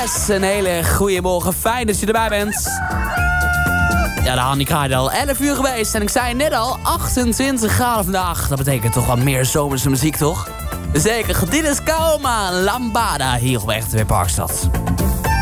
Yes, een hele goede morgen. Fijn dat je erbij bent. Ja, de Hannie Kraai al 11 uur geweest. En ik zei net al, 28 graden vandaag. Dat betekent toch wat meer zomerse muziek, toch? Zeker, dit is Kaoma Lambada hier op Echt Weer Parkstad.